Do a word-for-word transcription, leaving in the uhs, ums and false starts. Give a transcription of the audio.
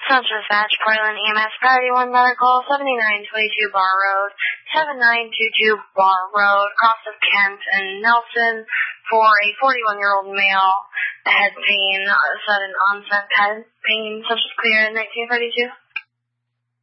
Central Dispatch, Portland E M S, priority one medical, seventy-nine twenty-two Bar Road, seven nine two two Bar Road, across of Kent and Nelson, for a forty-one-year-old male, head pain, uh, sudden onset head pain, subject clear in nineteen thirty-two.